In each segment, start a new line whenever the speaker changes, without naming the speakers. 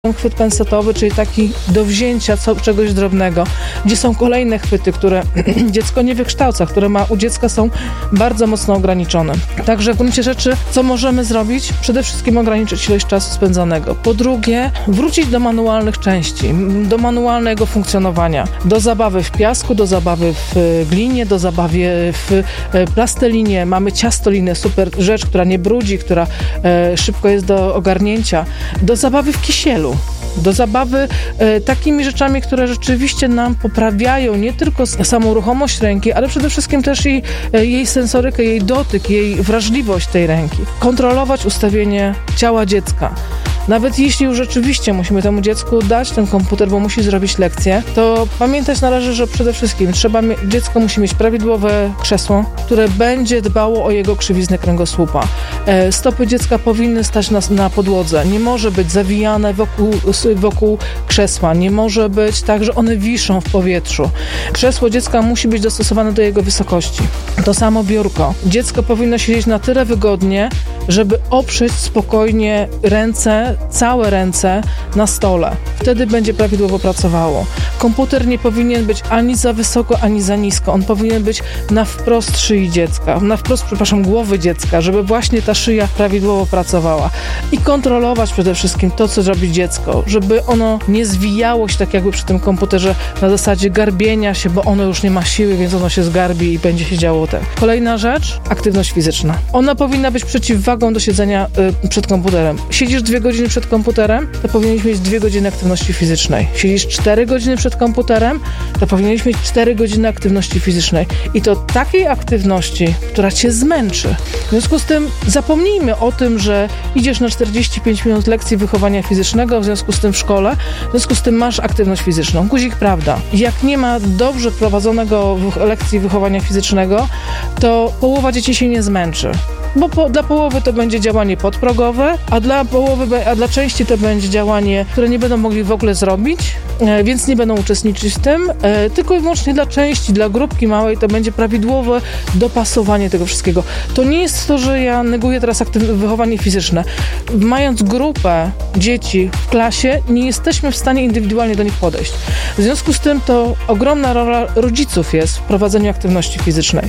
chwyt pensetowy, czyli taki do wzięcia czegoś drobnego, gdzie są kolejne chwyty, które dziecko nie wykształca, które u dziecka są bardzo mocno ograniczone. Także w gruncie rzeczy, co możemy zrobić? Przede wszystkim ograniczyć ilość czasu spędzanego. Po drugie, wrócić do manualnych części, do manualnego funkcjonowania, do zabawy w piasku, do zabawy w glinie, do zabawy w plastelinie. Mamy ciastolinę, super rzecz, która nie brudzi, która szybko jest do ogarnięcia, do zabawy w kisielu. Do zabawy takimi rzeczami, które rzeczywiście nam poprawiają nie tylko samą ruchomość ręki, ale przede wszystkim też jej sensorykę, jej dotyk, jej wrażliwość tej ręki. Kontrolować ustawienie ciała dziecka. Nawet jeśli już rzeczywiście musimy temu dziecku dać ten komputer, bo musi zrobić lekcję, to pamiętać należy, że przede wszystkim dziecko musi mieć prawidłowe krzesło, które będzie dbało o jego krzywiznę kręgosłupa. Stopy dziecka powinny stać na podłodze. Nie może być zawijane wokół krzesła. Nie może być tak, że one wiszą w powietrzu. Krzesło dziecka musi być dostosowane do jego wysokości. To samo biurko. Dziecko powinno siedzieć na tyle wygodnie, żeby oprzeć spokojnie całe ręce na stole. Wtedy będzie prawidłowo pracowało. Komputer nie powinien być ani za wysoko, ani za nisko. On powinien być na wprost szyi dziecka, głowy dziecka, żeby właśnie ta szyja prawidłowo pracowała. I kontrolować przede wszystkim to, co robi dziecko, żeby ono nie zwijało się tak jakby przy tym komputerze na zasadzie garbienia się, bo ono już nie ma siły, więc ono się zgarbi i będzie się działo tak. Kolejna rzecz, aktywność fizyczna. Ona powinna być przeciwwagą do siedzenia przed komputerem. Siedzisz 2 godziny przed komputerem, to powinieneś mieć 2 godziny aktywności fizycznej. Siedzisz 4 godziny przed komputerem, to powinieneś mieć 4 godziny aktywności fizycznej. I to takiej aktywności, która cię zmęczy. W związku z tym zapomnijmy o tym, że idziesz na 45 minut lekcji wychowania fizycznego, w związku z tym w szkole, w związku z tym masz aktywność fizyczną. Guzik, prawda. Jak nie ma dobrze prowadzonego lekcji wychowania fizycznego, to połowa dzieci się nie zmęczy. Bo dla połowy to będzie działanie podprogowe, a dla części to będzie działanie, które nie będą mogli w ogóle zrobić, więc nie będą uczestniczyć w tym, tylko i wyłącznie dla części, dla grupki małej to będzie prawidłowe dopasowanie tego wszystkiego. To nie jest to, że ja neguję teraz wychowanie fizyczne. Mając grupę dzieci w klasie, nie jesteśmy w stanie indywidualnie do nich podejść. W związku z tym to ogromna rola rodziców jest w prowadzeniu aktywności fizycznej.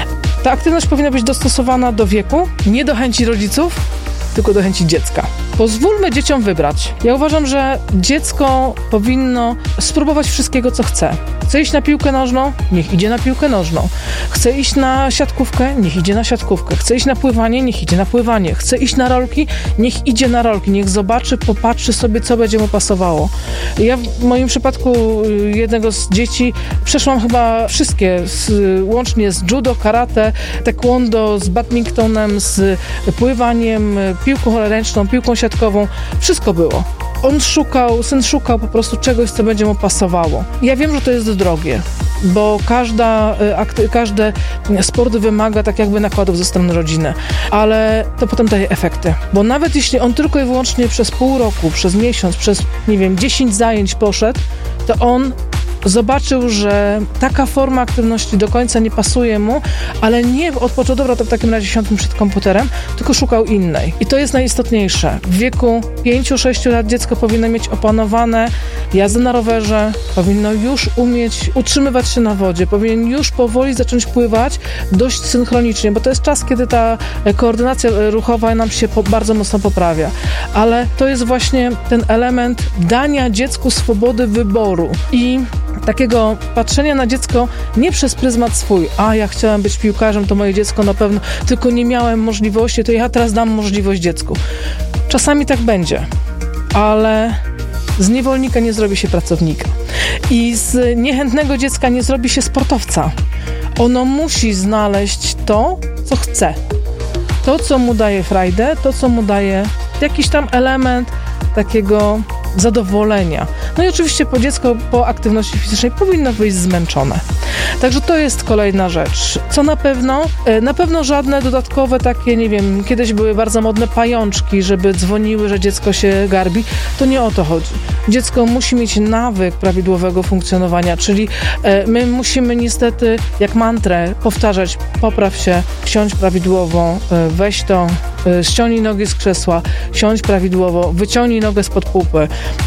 Ta aktywność powinna być dostosowana do wieku, nie do chęci rodziców, tylko do chęci dziecka. Pozwólmy dzieciom wybrać. Ja uważam, że dziecko powinno spróbować wszystkiego, co chce. Chce iść na piłkę nożną? Niech idzie na piłkę nożną. Chce iść na siatkówkę? Niech idzie na siatkówkę. Chce iść na pływanie? Niech idzie na pływanie. Chce iść na rolki? Niech idzie na rolki. Niech zobaczy, popatrzy sobie, co będzie mu pasowało. Ja w moim przypadku jednego z dzieci przeszłam chyba wszystkie, łącznie z judo, karate, taekwondo, z badmintonem, z pływaniem, piłką ręczną, piłką siatkową. Wszystko było. Syn szukał po prostu czegoś, co będzie mu pasowało. Ja wiem, że to jest drogie, bo każdy sport wymaga tak jakby nakładów ze strony rodziny, ale to potem daje efekty. Bo nawet jeśli on tylko i wyłącznie przez pół roku, przez miesiąc, przez 10 zajęć poszedł, to on zobaczył, że taka forma aktywności do końca nie pasuje mu, ale nie odpoczął, dobra, to w takim razie siądźmy przed komputerem, tylko szukał innej. I to jest najistotniejsze. W wieku 5-6 lat dziecko powinno mieć opanowane jazdę na rowerze, powinno już umieć utrzymywać się na wodzie, powinien już powoli zacząć pływać dość synchronicznie, bo to jest czas, kiedy ta koordynacja ruchowa nam się bardzo mocno poprawia. Ale to jest właśnie ten element dania dziecku swobody wyboru i takiego patrzenia na dziecko nie przez pryzmat swój. Ja chciałem być piłkarzem, to moje dziecko na pewno, tylko nie miałem możliwości, to ja teraz dam możliwość dziecku. Czasami tak będzie, ale z niewolnika nie zrobi się pracownika. I z niechętnego dziecka nie zrobi się sportowca. Ono musi znaleźć to, co chce. To, co mu daje frajdę, to, co mu daje jakiś tam element takiego zadowolenia. No i oczywiście dziecko po aktywności fizycznej powinno wyjść zmęczone. Także to jest kolejna rzecz. Co na pewno żadne dodatkowe takie, nie wiem, kiedyś były bardzo modne pajączki, żeby dzwoniły, że dziecko się garbi. To nie o to chodzi. Dziecko musi mieć nawyk prawidłowego funkcjonowania, czyli my musimy niestety jak mantrę powtarzać: popraw się, siądź prawidłowo, weź to, ściągnij nogi z krzesła, siądź prawidłowo, wyciągnij nogę spod pupy,